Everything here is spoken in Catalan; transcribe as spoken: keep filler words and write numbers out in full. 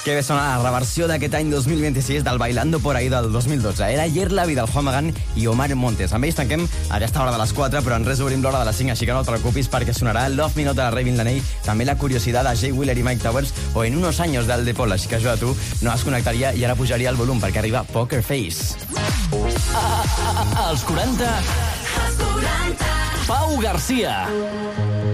Que bé sona la reversió d'aquest any dos mil vint-i-sis del Bailando por ahí del dos mil dotze. Era Ayer la vida del Juan Magán i Omar Montes. Amb ells tanquem a aquesta hora de les quatre, però en res obrim l'hora de les cinc, així que no et preocupis perquè sonarà Love Me Not de la Raven Laney, també La Curiosidad de Jay Wheeler i Mike Towers, o En unos años del De Paul, així que jo a tu no es connectaria i ara pujaria el volum perquè arriba Poker Face. Als quaranta... Als quaranta... Pau Garcia.